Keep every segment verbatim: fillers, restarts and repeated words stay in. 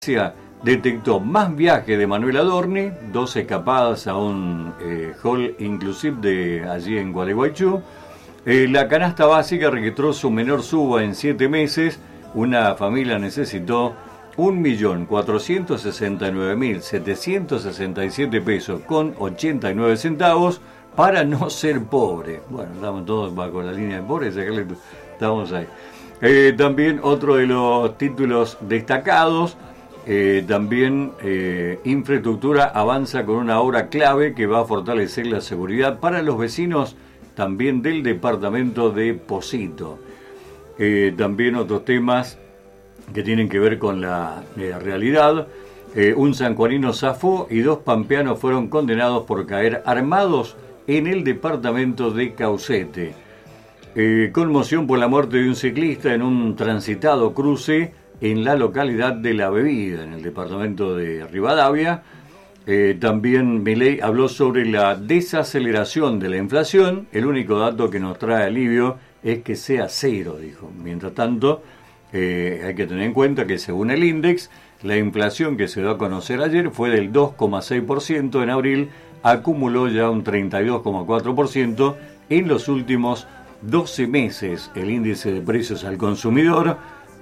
detectó más viajes de Manuel Adorni, dos escapadas a un eh, hall inclusive de allí en Gualeguaychú. Eh, la canasta básica registró su menor suba en siete meses. Una familia necesitó un millón cuatrocientos sesenta y nueve mil setecientos sesenta y siete pesos con ochenta y nueve centavos para no ser pobre. Bueno, estamos todos bajo la línea de pobreza, estamos ahí. Eh, también otro de los títulos destacados. Eh, también eh, infraestructura avanza con una obra clave que va a fortalecer la seguridad para los vecinos también del departamento de Pocito. Eh, también otros temas que tienen que ver con la, la realidad. Eh, un sanjuanino zafó y dos pampeanos fueron condenados por caer armados en el departamento de Caucete. Eh, conmoción por la muerte de un ciclista en un transitado cruce en la localidad de La Bebida, en el departamento de Rivadavia. Eh, también Milei habló sobre la desaceleración de la inflación. El único dato que nos trae alivio es que sea cero, dijo. Mientras tanto, eh, hay que tener en cuenta que según el índice, la inflación que se dio a conocer ayer fue del dos coma seis por ciento en abril, acumuló ya un treinta y dos coma cuatro por ciento en los últimos doce meses. El índice de precios al consumidor,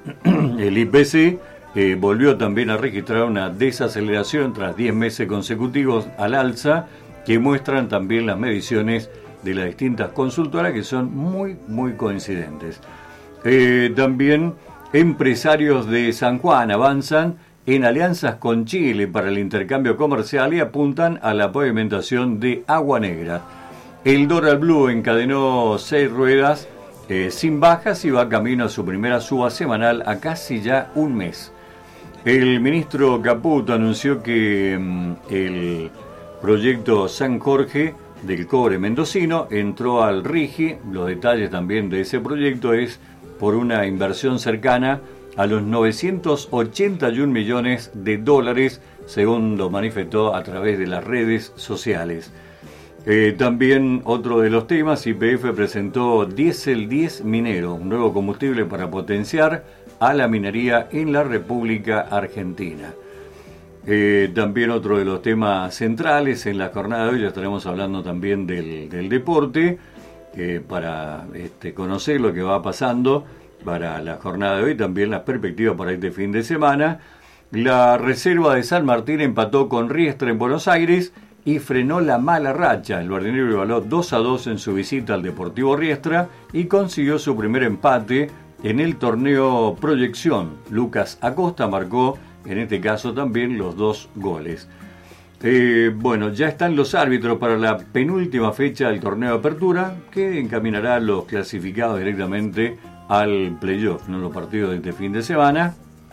el I P C, eh, volvió también a registrar una desaceleración tras diez meses consecutivos al alza, que muestran también las mediciones de las distintas consultoras, que son muy, muy coincidentes. Eh, también empresarios de San Juan avanzan en alianzas con Chile para el intercambio comercial y apuntan a la pavimentación de Agua Negra. El Doral Blue encadenó seis ruedas Eh, sin bajas y va camino a su primera suba semanal a casi ya un mes. El ministro Caputo anunció que mm, el proyecto San Jorge del cobre mendocino entró al RIGI. Los detalles también de ese proyecto es por una inversión cercana a los novecientos ochenta y un millones de dólares, según lo manifestó a través de las redes sociales. Eh, también otro de los temas, Y P F presentó Diesel diez Minero, un nuevo combustible para potenciar a la minería en la República Argentina. Eh, también otro de los temas centrales en la jornada de hoy, ya estaremos hablando también del, del deporte, eh, para este, conocer lo que va pasando para la jornada de hoy, también las perspectivas para este fin de semana. La reserva de San Martín empató con Riestra en Buenos Aires y frenó la mala racha. El Bardinero igualó dos a dos en su visita al Deportivo Riestra y consiguió su primer empate en el torneo Proyección. Lucas Acosta marcó, en este caso también, los dos goles. Eh, bueno, ya están los árbitros para la penúltima fecha del torneo de apertura, que encaminará a los clasificados directamente al playoff, ¿no? Los partidos de este fin de semana.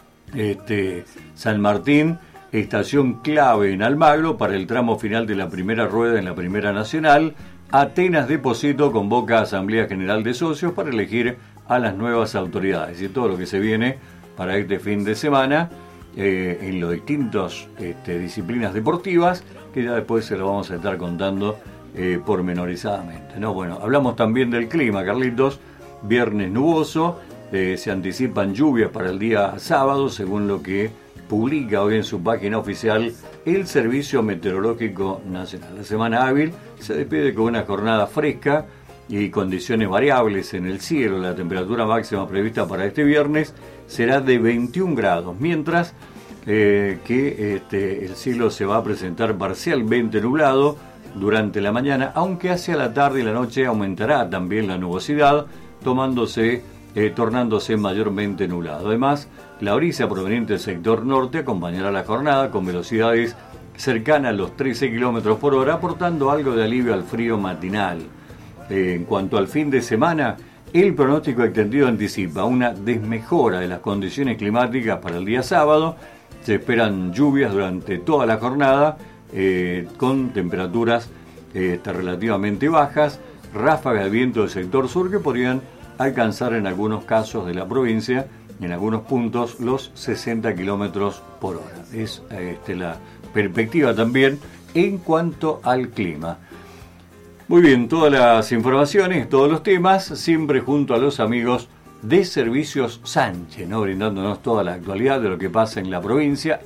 Este, San Martín, estación clave en Almagro para el tramo final de la primera rueda en la Primera Nacional. Atenas de Pocito convoca a Asamblea General de Socios para elegir a las nuevas autoridades y todo lo que se viene para este fin de semana eh, en las distintas este, disciplinas deportivas, que ya después se lo vamos a estar contando eh, pormenorizadamente, ¿no? Bueno, hablamos también del clima, Carlitos. Viernes nuboso, eh, se anticipan lluvias para el día sábado, según lo que publica hoy en su página oficial el Servicio Meteorológico Nacional. La semana hábil se despide con una jornada fresca y condiciones variables en el cielo. La temperatura máxima prevista para este viernes será de veintiún grados, mientras eh, que este, el cielo se va a presentar parcialmente nublado durante la mañana, aunque hacia la tarde y la noche aumentará también la nubosidad, tomándose, eh, tornándose mayormente nublado. Además, la brisa proveniente del sector norte acompañará la jornada con velocidades cercanas a los trece kilómetros por hora, aportando algo de alivio al frío matinal. Eh, en cuanto al fin de semana, el pronóstico extendido anticipa una desmejora de las condiciones climáticas para el día sábado. Se esperan lluvias durante toda la jornada, eh, con temperaturas eh, relativamente bajas, ráfagas de viento del sector sur que podrían alcanzar en algunos casos de la provincia, en algunos puntos, los sesenta kilómetros por hora. Es este, la perspectiva también en cuanto al clima. Muy bien, todas las informaciones, todos los temas, siempre junto a los amigos de Servicios Sánchez, ¿no? Brindándonos toda la actualidad de lo que pasa en la provincia